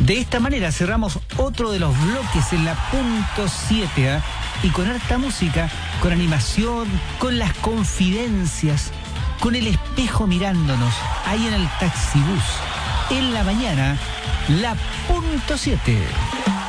De esta manera cerramos otro de los bloques en la punto 7, y con harta música, con animación, con las confidencias, con el espejo mirándonos, ahí en el taxibús, en la mañana, la punto 7.